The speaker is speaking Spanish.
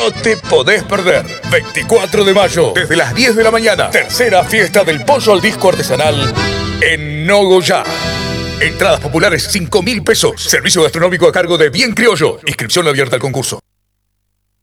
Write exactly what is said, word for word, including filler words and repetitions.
no te podés perder. veinticuatro de mayo, desde las diez de la mañana. Tercera fiesta del pollo al disco artesanal en Nogoyá. Entradas populares cinco mil pesos. Servicio gastronómico a cargo de Bien Criollo. Inscripción abierta al concurso.